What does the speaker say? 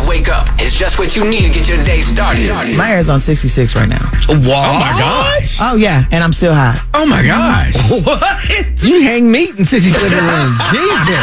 wake up is just what you need to get your day started. My hair is on 66 right now. What? Oh my gosh. Oh, yeah, and I'm still hot. Oh my gosh. What? You hang meat in 66 in the room. Jesus.